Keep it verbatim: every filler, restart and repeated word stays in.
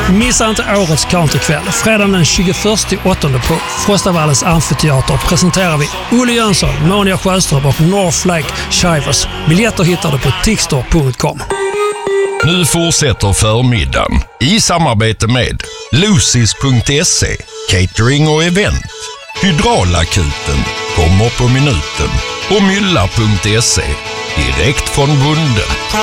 Missa inte årets countrykväll. Fredagen den tjugoförsta åttonde på Frostavallens amfiteater presenterar vi Olle Jönsson, Monia Sjöström och North Lake Shivers. Biljetter hittar du på tixter punkt com. Nu fortsätter förmiddagen i samarbete med Lucis punkt se, catering och event, Hydraulakuten, kommer på minuten och Mylla punkt se, direkt från bonden.